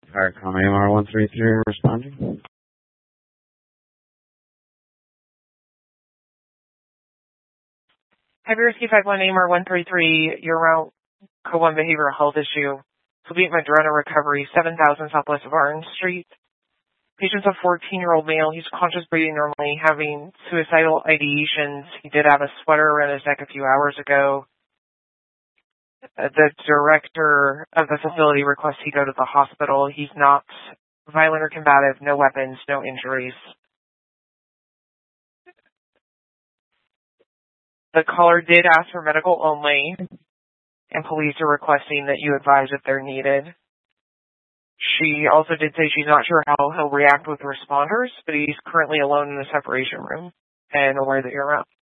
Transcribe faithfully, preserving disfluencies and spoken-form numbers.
Firecom A M R one three three responding. Heavy Rescue five one A M R one three three, your route, code one behavioral health issue. So be at Madrona Recovery, seven thousand Southwest of Orange Street. Patient's a fourteen-year-old male. He's conscious, breathing normally, having suicidal ideations. He did have a sweater around his neck a few hours ago. The director of the facility requests he go to the hospital. He's not violent or combative, no weapons, no injuries. The caller did ask for medical only, and police are requesting that you advise if they're needed. She also did say she's not sure how he'll react with responders, but he's currently alone in the separation room and aware that you're around.